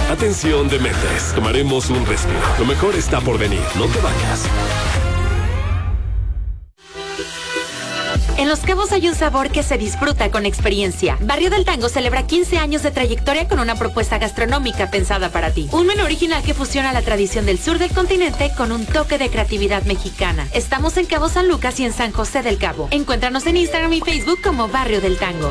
Atención dementes, tomaremos un respiro. Lo mejor está por venir, no te vayas. En Los Cabos hay un sabor que se disfruta con experiencia. Barrio del Tango celebra 15 años de trayectoria con una propuesta gastronómica pensada para ti. Un menú original que fusiona la tradición del sur del continente con un toque de creatividad mexicana. Estamos en Cabo San Lucas y en San José del Cabo. Encuéntranos en Instagram y Facebook como Barrio del Tango.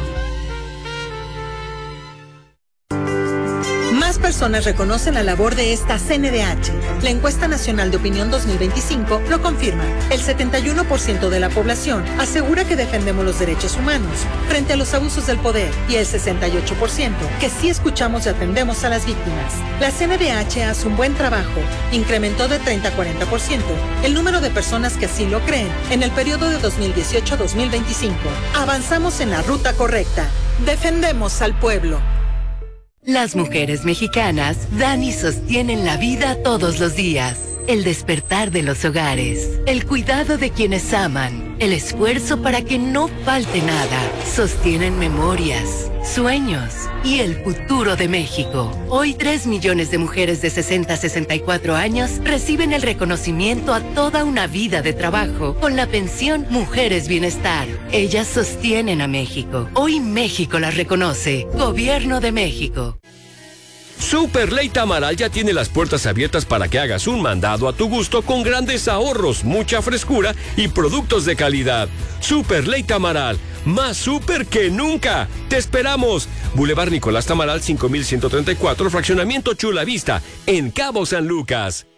Más personas reconocen la labor de esta CNDH. La encuesta nacional de opinión 2025 lo confirma. El 71% de la población asegura que defendemos los derechos humanos frente a los abusos del poder y el 68% que sí escuchamos y atendemos a las víctimas. La CNDH hace un buen trabajo. Incrementó de 30 a 40% el número de personas que así lo creen en el periodo de 2018 a 2025. Avanzamos en la ruta correcta. Defendemos al pueblo. Las mujeres mexicanas dan y sostienen la vida todos los días. El despertar de los hogares, el cuidado de quienes aman, el esfuerzo para que no falte nada. Sostienen memorias, sueños y el futuro de México. Hoy 3 millones de mujeres de 60 a 64 años reciben el reconocimiento a toda una vida de trabajo con la pensión Mujeres Bienestar. Ellas sostienen a México. Hoy México las reconoce. Gobierno de México. Super Ley Tamaral ya tiene las puertas abiertas para que hagas un mandado a tu gusto con grandes ahorros, mucha frescura y productos de calidad. Super Ley Tamaral, más super que nunca. ¡Te esperamos! Boulevard Nicolás Tamaral 5134, Fraccionamiento Chula Vista, en Cabo San Lucas.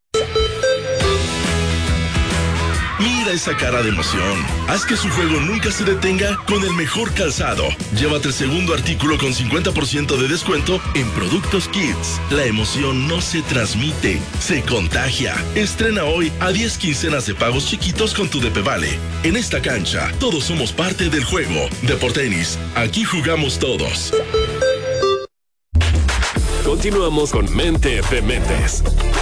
Mira esa cara de emoción. Haz que su juego nunca se detenga con el mejor calzado. Llévate el segundo artículo con 50% de descuento en Productos Kids. La emoción no se transmite, se contagia. Estrena hoy a 10 quincenas de pagos chiquitos con tu DP Vale. En esta cancha, todos somos parte del juego. Deportenis, aquí jugamos todos. Continuamos con Mente de Mentes.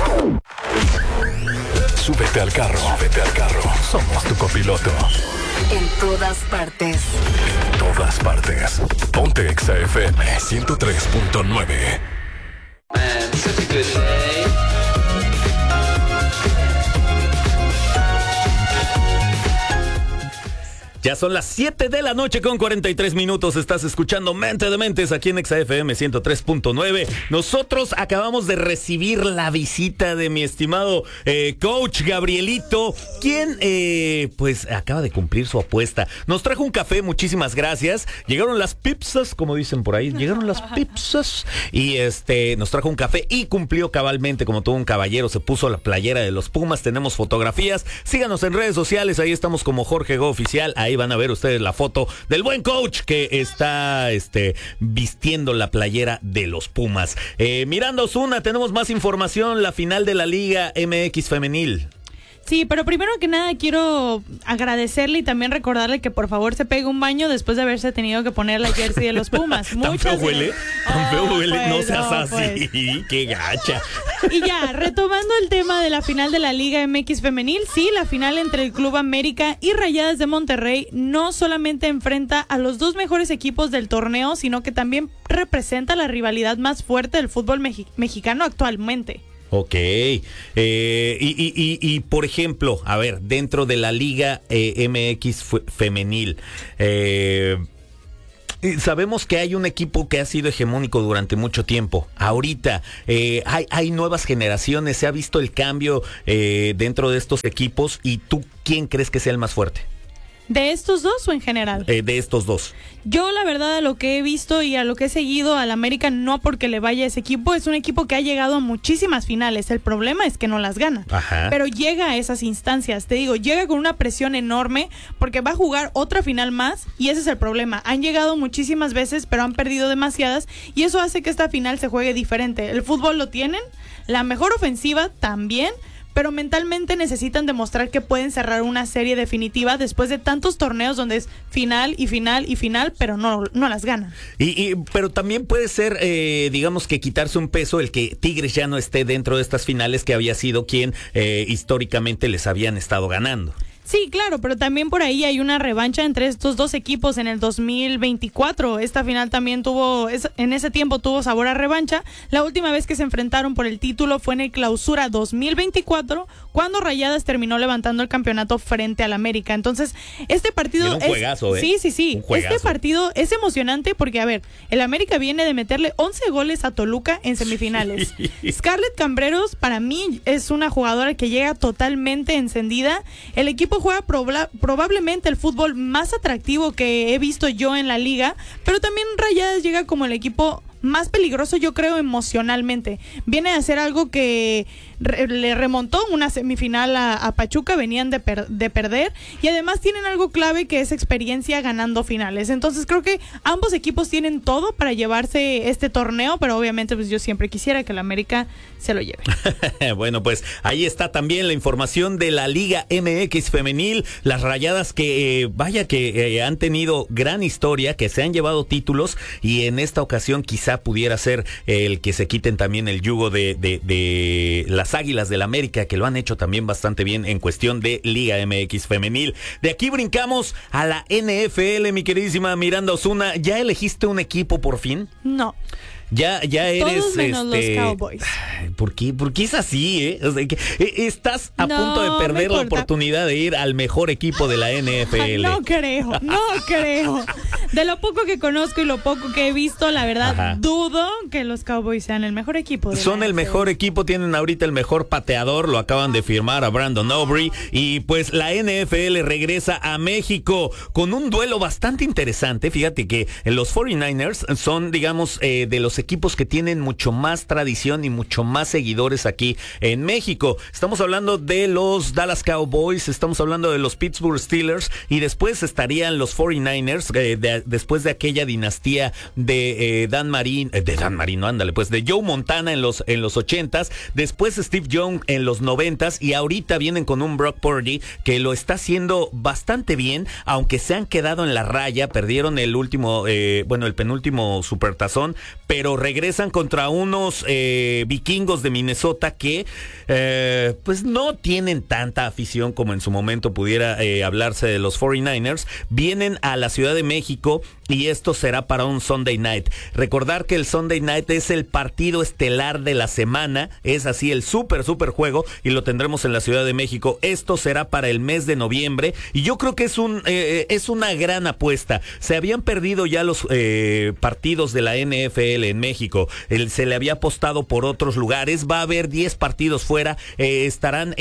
Súbete al carro. Súbete al carro. Somos tu copiloto. En todas partes. En todas partes. Ponte Exa FM 103.9. Man, such a good day. Ya son las 7 de la noche con 43 minutos. Estás escuchando Mente de Mentes aquí en Exa FM 103.9. Nosotros acabamos de recibir la visita de mi estimado coach Gabrielito, quien pues acaba de cumplir su apuesta. Nos trajo un café, muchísimas gracias. Llegaron las pizzas, como dicen por ahí. Llegaron las pizzas y nos trajo un café y cumplió cabalmente como todo un caballero. Se puso la playera de los Pumas. Tenemos fotografías. Síganos en redes sociales. Ahí estamos como Jorge Go Oficial. Ahí van a ver ustedes la foto del buen coach que está vistiendo la playera de los Pumas. Miranda Osuna, tenemos más información, la final de la Liga MX Femenil. Sí, pero primero que nada quiero agradecerle y también recordarle que por favor se pegue un baño después de haberse tenido que poner la jersey de los Pumas. ¿Tan feo huele? ¿Tan feo huele? Pues, no seas así, pues. ¡Qué gacha! Y ya, retomando el tema de la final de la Liga MX Femenil, sí, la final entre el Club América y Rayadas de Monterrey no solamente enfrenta a los dos mejores equipos del torneo, sino que también representa la rivalidad más fuerte del fútbol mexicano actualmente. Ok, y por ejemplo, a ver, dentro de la Liga MX Femenil, sabemos que hay un equipo que ha sido hegemónico durante mucho tiempo. Ahorita hay nuevas generaciones, se ha visto el cambio dentro de estos equipos. ¿Y tú quién crees que sea el más fuerte? ¿De estos dos o en general? De estos dos. Yo, la verdad, a lo que he visto y a lo que he seguido al América, no porque le vaya a ese equipo, es un equipo que ha llegado a muchísimas finales. El problema es que no las gana. Ajá. Pero llega a esas instancias, te digo, llega con una presión enorme porque va a jugar otra final más y ese es el problema. Han llegado muchísimas veces, pero han perdido demasiadas y eso hace que esta final se juegue diferente. El fútbol lo tienen, la mejor ofensiva también, pero mentalmente necesitan demostrar que pueden cerrar una serie definitiva después de tantos torneos donde es final y final y final, pero no las ganan. Pero también puede ser, digamos que quitarse un peso el que Tigres ya no esté dentro de estas finales, que había sido quien históricamente les habían estado ganando. Sí, claro, pero también por ahí hay una revancha entre estos dos equipos en el 2024. Esta final también en ese tiempo tuvo sabor a revancha. La última vez que se enfrentaron por el título fue en el Clausura 2024, cuando Rayadas terminó levantando el campeonato frente al América. Entonces, este partido era un juegazo, Sí. Este partido es emocionante porque, a ver, el América viene de meterle 11 goles a Toluca en semifinales. Scarlett Cambreros, para mí, es una jugadora que llega totalmente encendida. El equipo juega probablemente el fútbol más atractivo que he visto yo en la liga, pero también Rayadas llega como el equipo más peligroso, yo creo, emocionalmente. Viene a hacer algo que le remontó una semifinal a Pachuca, venían de perder, y además tienen algo clave que es experiencia ganando finales. Entonces creo que ambos equipos tienen todo para llevarse este torneo, pero obviamente pues yo siempre quisiera que el América se lo lleve. Bueno, pues ahí está también la información de la Liga MX femenil, las Rayadas que han tenido gran historia, que se han llevado títulos, y en esta ocasión quizá pudiera ser el que se quiten también el yugo de las Águilas del América, que lo han hecho también bastante bien en cuestión de Liga MX femenil. De aquí brincamos a la NFL, mi queridísima Miranda Osuna. ¿Ya elegiste un equipo por fin? No. Ya eres todos menos los Cowboys. ¿Por qué es así, O sea, que estás a punto de perder la oportunidad de ir al mejor equipo de la NFL. No creo. De lo poco que conozco y lo poco que he visto, la verdad, dudo que los Cowboys sean el mejor equipo. Son el mejor equipo, tienen ahorita el mejor pateador, lo acaban de firmar a Brandon Aubrey, y pues la NFL regresa a México con un duelo bastante interesante. Fíjate que los 49ers son, digamos, de los equipos que tienen mucho más tradición y mucho más seguidores aquí en México. Estamos hablando de los Dallas Cowboys, estamos hablando de los Pittsburgh Steelers, y después estarían los 49ers, después de aquella dinastía de de Joe Montana en los 80s, después Steve Young en los 90s, y ahorita vienen con un Brock Purdy que lo está haciendo bastante bien, aunque se han quedado en la raya, perdieron el penúltimo supertazón, pero regresan contra unos vikingos de Minnesota que pues no tienen tanta afición como en su momento pudiera hablarse de los 49ers. Vienen a la Ciudad de México y esto será para un Sunday Night. Recordar que el Sunday Night es el partido estelar de la semana, es así el super juego, y lo tendremos en la Ciudad de México. Esto será para el mes de noviembre, y yo creo que es una gran apuesta. Se habían perdido ya los partidos de la NFL en México, se le había apostado por otros lugares. Va a haber 10 partidos fuera, estarán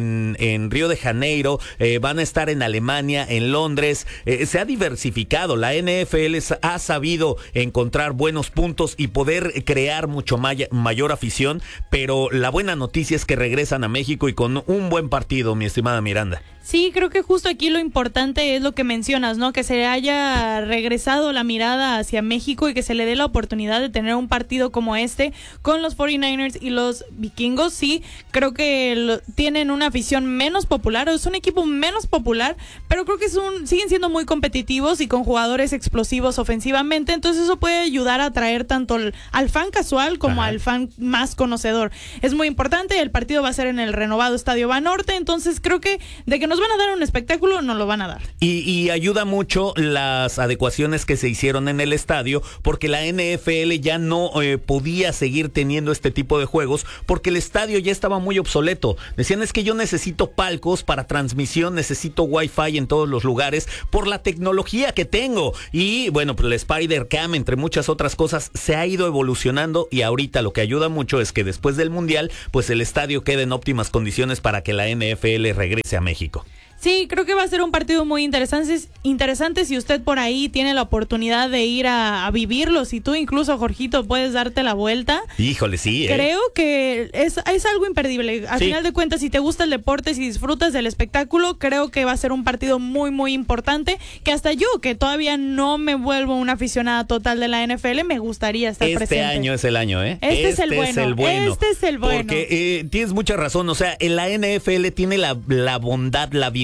en Río de Janeiro, van a estar en Alemania, en Londres. Se ha diversificado, la NFL ha sabido encontrar buenos puntos y poder crear mucho mayor afición, pero la buena noticia es que regresan a México y con un buen partido, mi estimada Miranda. Sí, creo que justo aquí lo importante es lo que mencionas, ¿no? Que se haya regresado la mirada hacia México y que se le dé la oportunidad de tener un partido como este con los 49ers y los vikingos. Sí, creo que tienen una afición menos popular, o es un equipo menos popular, pero creo que siguen siendo muy competitivos y con jugadores explosivos ofensivamente, entonces eso puede ayudar a atraer tanto al fan casual como al fan más conocedor. Es muy importante, el partido va a ser en el renovado Estadio Banorte, entonces creo que de que nos van a dar un espectáculo, nos lo van a dar. Y ayuda mucho las adecuaciones que se hicieron en el estadio, porque la NFL ya no podía seguir teniendo este tipo de juegos, porque el estadio ya estaba muy obsoleto. Decían, es que yo necesito palcos para transmisión, necesito Wi-Fi en todos los lugares, por la tecnología que tengo. Y bueno, pues la Spider-Cam, entre muchas otras cosas, se ha ido evolucionando, y ahorita lo que ayuda mucho es que después del Mundial, pues el estadio quede en óptimas condiciones para que la NFL regrese a México. Sí, creo que va a ser un partido muy interesante si usted por ahí tiene la oportunidad de ir a vivirlo. Si tú incluso, Jorgito, puedes darte la vuelta. Híjole, sí. Creo que es algo imperdible. Al final de cuentas, si te gusta el deporte, si disfrutas del espectáculo, creo que va a ser un partido muy, muy importante. Que hasta yo, que todavía no me vuelvo una aficionada total de la NFL, me gustaría estar presente. Este año es el año, ¿eh? Este es el bueno. Este es el bueno. Porque tienes mucha razón. O sea, en la NFL tiene la bondad, la virtud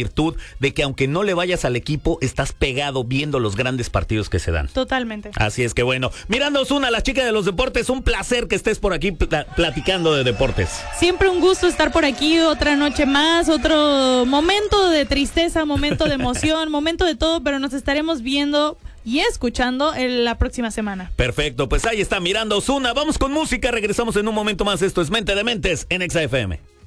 virtud de que aunque no le vayas al equipo, estás pegado viendo los grandes partidos que se dan. Totalmente. Así es que bueno, Miranda Osuna, la chica de los deportes, un placer que estés por aquí platicando de deportes. Siempre un gusto estar por aquí, otra noche más, otro momento de tristeza, momento de emoción, momento de todo, pero nos estaremos viendo y escuchando la próxima semana. Perfecto, pues ahí está Miranda Osuna. Vamos con música, regresamos en un momento más. Esto es Mente de Mentes en Exa FM.